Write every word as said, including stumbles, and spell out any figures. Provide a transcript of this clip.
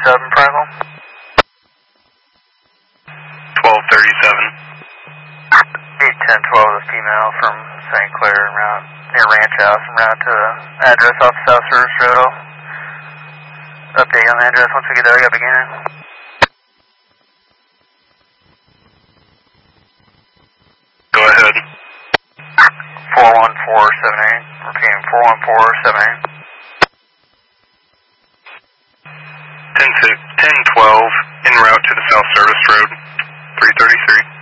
thirty-seven, Franklin. twelve thirty-seven. eight ten twelve, the female from Saint Clair and route near Ranch House and route to address off South Service Road. Update on the address once we get there. I got beginning. Go ahead. four one four seven eight. Repeating, four one four seven eight. ten twelve, en route to the South Service Road, three thirty-three.